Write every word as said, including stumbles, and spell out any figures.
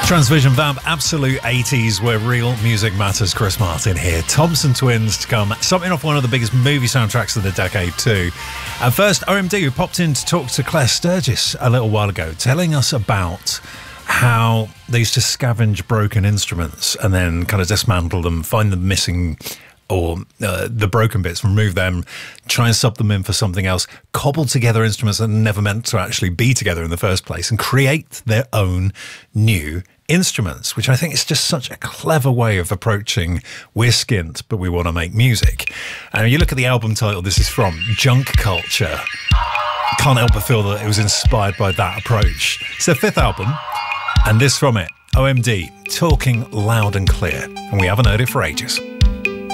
Transvision Vamp, absolute eighties where real music matters. Chris Martin here. Thompson Twins to come. Something off one of the biggest movie soundtracks of the decade too. At first, O M D, who popped in to talk to Claire Sturgis a little while ago, telling us about how they used to scavenge broken instruments and then kind of dismantle them, find the missing or uh, the broken bits, remove them, try and sub them in for something else, cobble together instruments that never meant to actually be together in the first place, and create their own new instruments, which I think is just such a clever way of approaching we're skint, but we want to make music. And you look at the album title this is from, Junk Culture. Can't help but feel that it was inspired by that approach. It's their fifth album, and this from it, O M D, talking loud and clear, and we haven't heard it for ages.